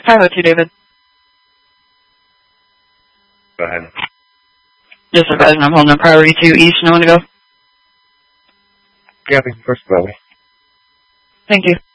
502, David. Go ahead. Just advising I'm holding a priority 2 east. No one to go. Yeah, I think first, Chloe. Thank you.